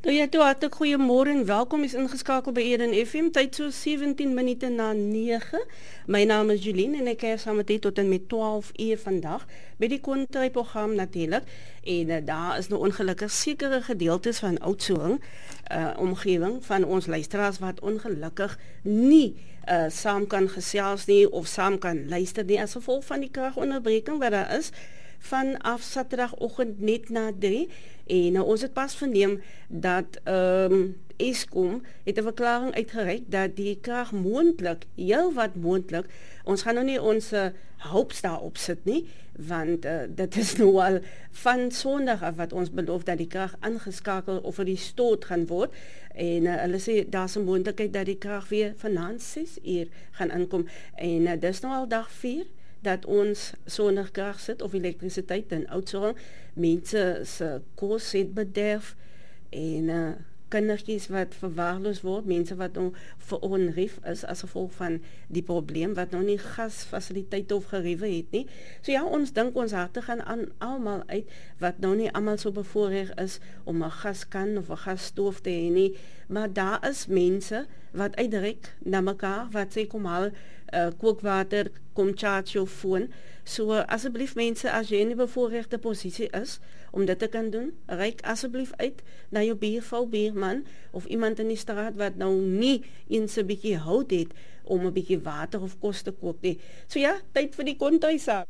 Ja, toe hartlik goeiemôre en welkom is ingeskakel by Eden FM, tyd so 17 minute na 9. My naam is Jeline en ek is saam met u tot en met 12 uur vandag by die Kontry program natuurlik. En daar is nou ongelukkig sekere gedeeltes van Oudtshoorn omgewing van ons luisteraars wat ongelukkig nie saam kan gesels nie of saam kan luister nie as gevolg van die kragonderbreking wat daar is vanaf Saterdagoggend net na 3 en ons het pas verneem dat Eskom het 'n verklaring uitgereik dat die krag moontlik, heel wat moontlik, ons gaan nou nie ons hoop daarop sit nie, want dit is nou al van Sondag af wat ons beloof dat die krag aangeskakel of die stoot gaan word en hulle sê daar's 'n moontlikheid dat die krag weer vanaand 6 uur gaan inkom en dis nou al dag 4 dat ons sonder krag sit of elektrisiteit in Oudtshoorn. Mense se kos het bederf en kindertjies wat verwaarloos word, mense wat nou verontrief is as gevolg van die probleem wat nou nie gasfasiliteite of geriewe het nie. So ja, ons dink ons harte gaan aan almal uit wat nou nie almal so bevoorreg is om 'n gaskan of 'n gasstoof te hê nie, maar daar is mense wat uitreik na mekaar wat sê kom haal kookwater, kom charge jou foon. So asseblief mense, as jy in 'n bevoorregte posisie is om dit te kan doen, reik asseblief uit na jou buurvrou, buurman of iemand in die straat wat nou nie eens 'n bietjie hout het om 'n bietjie water of kos te kook nie. So ja, tyd vir die Kontry saak.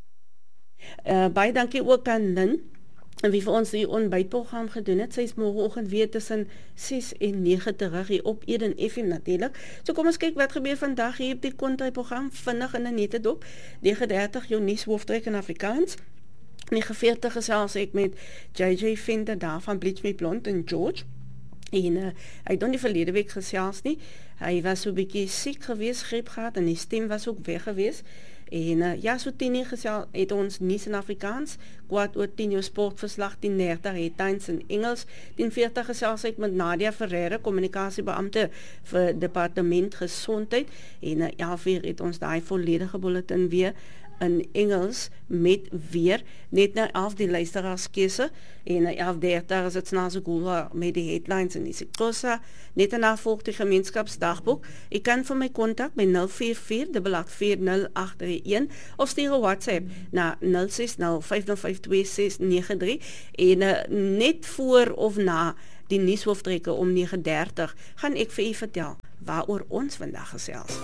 Baie dankie ook aan Lynn en wie vir ons die ontbytprogram gedoen het. Sy is môreoggend weer tussen 6 en 9 terug hier op Eden FM natuurlik. So kom ons kyk wat gebeur vandag hier op die Kontry program, vinnig in 'n netedop. 9:30 jou nuushooftrek in Afrikaans. 9:40 gesels ek met JJ Venter daar van Bleach Me Blond en George. En hy het nog nie verlede week gesels nie. Hy was so 'n bietjie siek geweest, griep gehad en die stem was ook weg geweest. En ja, so 10 uur gesels het ons nuus in Afrikaans, 4:10 jou sportverslag, 10:30 headlines in Engels, 10:40 gesels ek met Nadia Ferreira, kommunikasiebeampte vir departement gesondheid en 11:00 het ons daai volledige bulletin weer in Engels met weer net na 11 die luisteraarskeuse en 11:30 is dit snaakse Google met die headlines en die Xhosa. Net daarna volg die gemeenskapsdagboek. Jy kan vir my kontak by 044-884-0831 of stuur 'n WhatsApp na 060-505-2693 en net voor of na die nuushoofdtrekke om 9:30 gaan ek vir u vertel waaroor ons vandag gesels.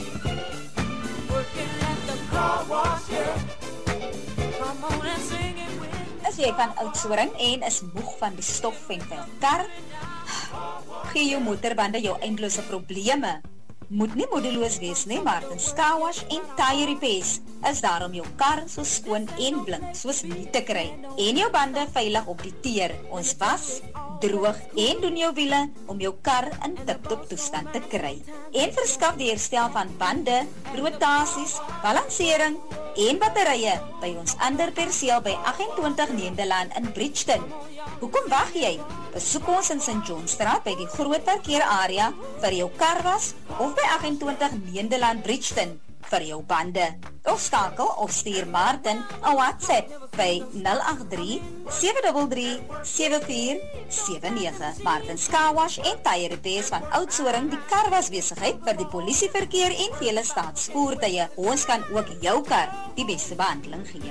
As jy van Oudtshoorn en is moeg van die stof en vuil kar, gee jou motorbande jou eindelose probleme. Moet nie moedeloos wees nie, Martins Car Wash en Tire Repairs is daar om jou kar so skoon en blink soos nie te kry en jou bande veilig op die teer. Ons was, droog en doen jou wiele om jou kar in tip-top toestand te kry. En verskaf die herstel van bande, rotasies, balansering en batterye by ons ander perseel by 28 Nederland in Bridgeton. Hoekom wag jy? Besoek ons in St. Johnstraat by die groot parkeerarea vir jou karwas of by 28 Nederland Bridgeton vir jou bande. Of skakel of stuur Martin 'n WhatsApp by 083-733-7479. Martin's Car Wash en Tire Repairs van Oudtshoorn, die karwasbesigheid vir die polisieverkeer en vele staatsvoertuie. Ons kan ook jou kar die beste behandeling gee.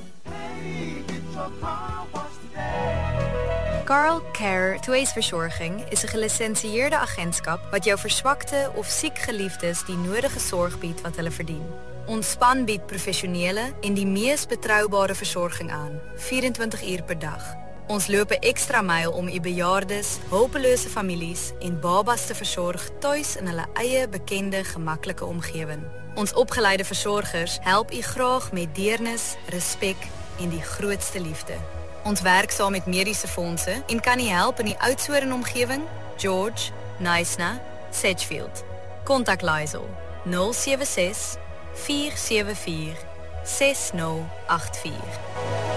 Carl Care Tweesverzorging is 'n gelisensieerde agentskap wat jou verswakte of siek geliefdes die nodige sorg bied wat hulle verdien. Ons span bied professionele en die mees betroubare versorging aan, 24 uur per dag. Ons loop 'n ekstra myl om u bejaardes, hulpelose families en babas te versorg tuis in hulle eie bekende, gemaklike omgewing. Ons opgeleide versorgers help u graag met deernis, respek en die grootste liefde. Ons werk saam met mediese fondse en kan u help in die Oudtshoorn omgewing, George, Knysna, Sedgefield. Kontak Lysel 076 474 6084.